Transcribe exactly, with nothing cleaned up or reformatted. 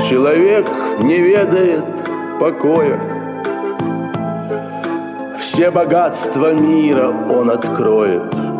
Человек не ведает покоя. Все богатства мира он откроет,